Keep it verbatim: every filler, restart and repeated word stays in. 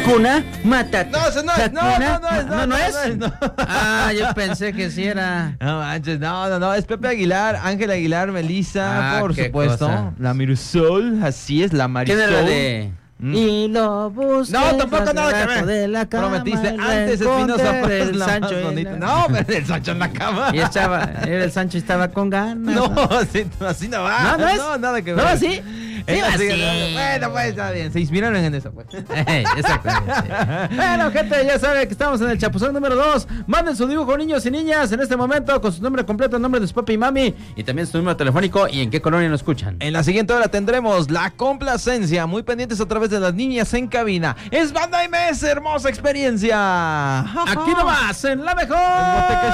Hakuna Matata. No, eso no es, no, no, no es, no, no, no es. es, no. Ah, yo pensé que sí era. No manches, no, no, no, es Pepe Aguilar, Ángel Aguilar, Melissa, Ah, por qué supuesto. cosa. La Mirusol, así es, la ¿Quién Marisol. era la de? Mm. Y lo busqué. No, tampoco nada que debajo ver. de la cama, Prometiste y la antes Espinosa encontré, Paz, el la Sancho más y bonita. la- No, pero el Sancho en la cama. Y estaba, era el Sancho y estaba con ganas. No, así, así no va. No, no es. No, nada que ver. No, así. Sí, Es así, así. no, bueno, pues está bien. Se inspiraron en eso, pues. Exactamente. Bueno, gente, ya sabe que estamos en el Chapuzón número dos. Manden su dibujo, niños y niñas, en este momento con su nombre completo, el nombre de su papi y mami, y también su número telefónico y en qué colonia nos escuchan. En la siguiente hora tendremos la complacencia, muy pendientes a través de las niñas en cabina. Es Banda M S, hermosa experiencia. Aquí nomás, en la mejor.